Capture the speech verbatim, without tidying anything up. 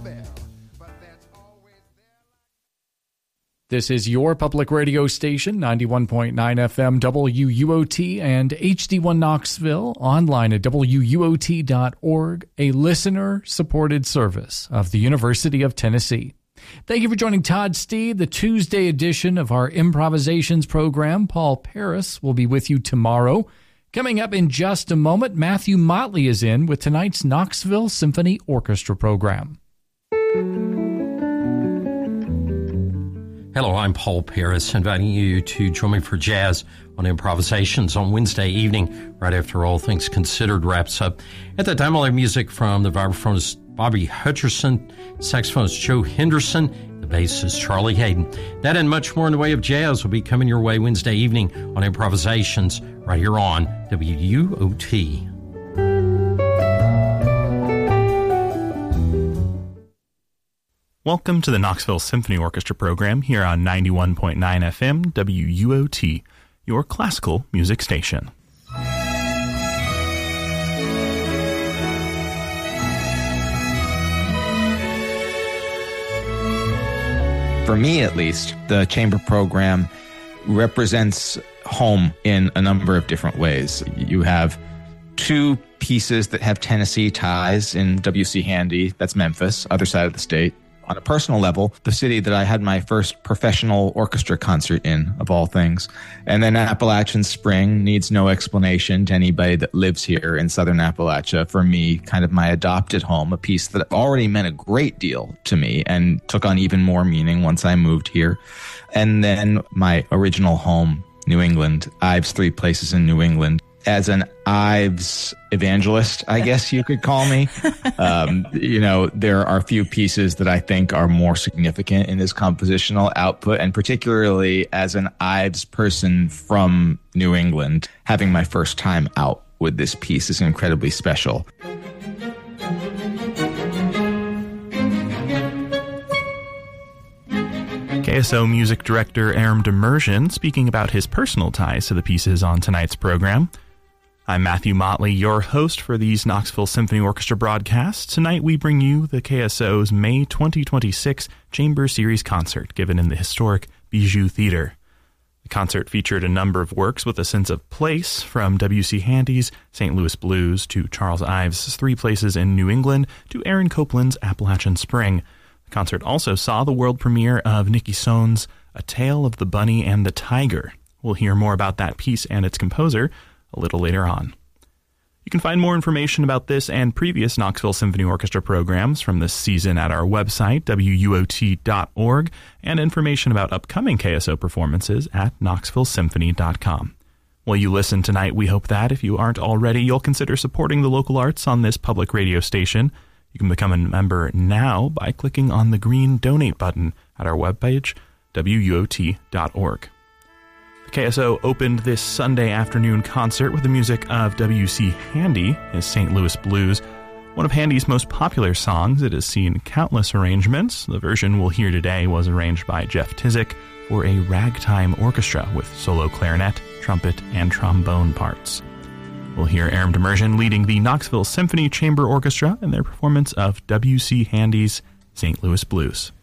This is your public radio station, ninety-one point nine F M W U O T and H D one Knoxville, online at W U O T dot org, a listener-supported service of the University of Tennessee. Thank you for joining Todd Steed, the Tuesday edition of our improvisations program. Paul Paris will be with you tomorrow. Coming up in just a moment, Matthew Motley is in with tonight's Knoxville Symphony Orchestra program. Hello, I'm Paul Paris, inviting you to join me for jazz on improvisations on Wednesday evening, right after All Things Considered wraps up. At that time, I'll have music from the vibraphonist Bobby Hutcherson, saxophonist Joe Henderson, the bassist Charlie Hayden. That and much more in the way of jazz will be coming your way Wednesday evening on improvisations right here on W U O T. Welcome to the Knoxville Symphony Orchestra program here on ninety-one point nine F M W U O T, your classical music station. For me, at least, the chamber program represents home in a number of different ways. You have two pieces that have Tennessee ties in W C Handy, that's Memphis, other side of the state. On a personal level, the city that I had my first professional orchestra concert in, of all things. And then Appalachian Spring needs no explanation to anybody that lives here in Southern Appalachia. For me, kind of my adopted home, a piece that already meant a great deal to me and took on even more meaning once I moved here. And then my original home, New England, Ives Three Places in New England. As an Ives evangelist, I guess you could call me. Um, you know, there are a few pieces that I think are more significant in his compositional output, and particularly as an Ives person from New England, having my first time out with this piece is incredibly special. K S O music director Aram Demerjian speaking about his personal ties to the pieces on tonight's program. I'm Matthew Motley, your host for these Knoxville Symphony Orchestra broadcasts. Tonight we bring you the K S O's May twenty twenty-six Chamber Series concert given in the historic Bijou Theater. The concert featured a number of works with a sense of place, from W C Handy's Saint Louis Blues to Charles Ives' Three Places in New England to Aaron Copland's Appalachian Spring. The concert also saw the world premiere of Nicky Sohn's A Tale of the Bunny and the Tiger. We'll hear more about that piece and its composer a little later on. You can find more information about this and previous Knoxville Symphony Orchestra programs from this season at our website, W U O T dot org, and information about upcoming K S O performances at knoxville symphony dot com. While you listen tonight, we hope that, if you aren't already, you'll consider supporting the local arts on this public radio station. You can become a member now by clicking on the green Donate button at our webpage, W U O T dot org. The K S O opened this Sunday afternoon concert with the music of W C Handy, his Saint Louis Blues. One of Handy's most popular songs, it has seen countless arrangements. The version we'll hear today was arranged by Jeff Tizik for a ragtime orchestra with solo clarinet, trumpet, and trombone parts. We'll hear Aram Demerjian leading the Knoxville Symphony Chamber Orchestra in their performance of W C Handy's Saint Louis Blues.